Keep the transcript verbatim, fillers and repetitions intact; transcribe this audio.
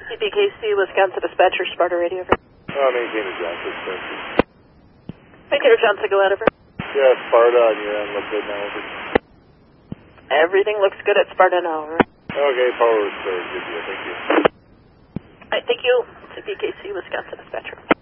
C B K C, Wisconsin Dispatcher, Sparta Radio. Over. Uh, maintainer Johnson, Spencer. Maintainer Johnson, go out over. Yeah, Sparta on your end, look good now, over. Everything looks good at Sparta now, over. Okay, power restored, good deal, thank you. All right, thank you. C B K C, Wisconsin Dispatcher.